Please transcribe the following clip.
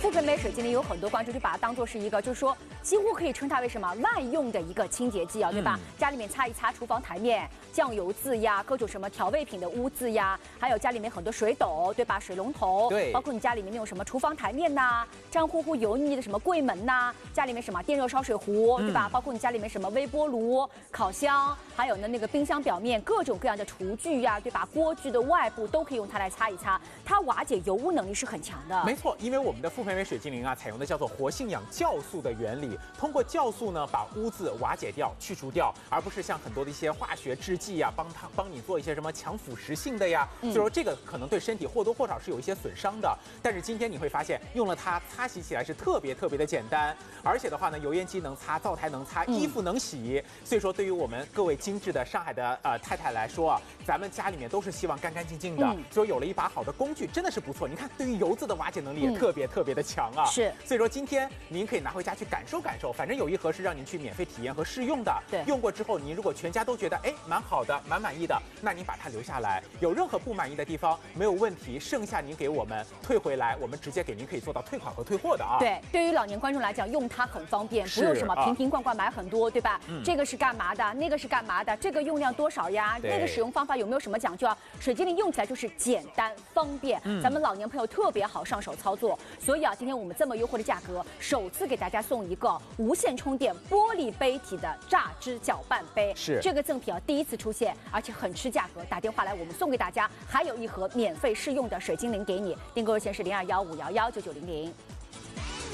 复配美水精灵有很多观众就把它当做是一个，就是说几乎可以称它为什么万用的一个清洁剂啊，对吧？家里面擦一擦厨房台面，酱油渍呀，各种什么调味品的污渍呀，还有家里面很多水斗，对吧？水龙头， 对， 包括你家里面那种什么厨房台面呐，脏乎乎油腻的什么柜门呐，家里面什么电热烧水壶，对吧？包括你家里面什么微波炉、烤箱，还有呢那个冰箱表面各种各样的厨具呀，对吧？锅具的外部都可以用它来擦一擦，它瓦解油污能力是很强的。 没错，因为我们的复配美水精灵啊，采用的叫做活性氧酵素的原理，通过酵素呢把污渍瓦解掉、去除掉，而不是像很多的一些化学制剂呀，帮你做一些什么强腐蚀性的呀，所以说这个可能对身体或多或少是有一些损伤的。但是今天你会发现，用了它擦洗起来是特别的简单，而且的话呢，油烟机能擦，灶台能擦，衣服能洗，所以说对于我们各位精致的上海的太太来说啊，咱们家里面都是希望干干净净的，所以有了一把好的工具真的是不错。你看，对于油渍的瓦解能力也特别的强啊。 是， 所以说今天您可以拿回家去感受感受，反正有一盒是让您去免费体验和试用的。 对， 用过之后，您如果全家都觉得蛮好的，蛮满意的，那您把它留下来。有任何不满意的地方没有问题，剩下您给我们退回来，我们直接给您可以做到退款和退货的啊。 对，对于老年观众来讲，用它很方便，不用什么瓶罐买很多，对吧？这个是干嘛的？那个是干嘛的？这个用量多少呀？那个使用方法有没有什么讲究啊？水精灵用起来就是简单方便，咱们老年朋友特别好上手操作。所以啊，今天我们这么优惠的价格，首次给大家送一个无线充电玻璃杯体的榨汁搅拌杯， 是这个赠品啊第一次出现，而且很吃价格。打电话来，我们送给大家，还有一盒免费试用的水精灵给你。订购热线是0215119900。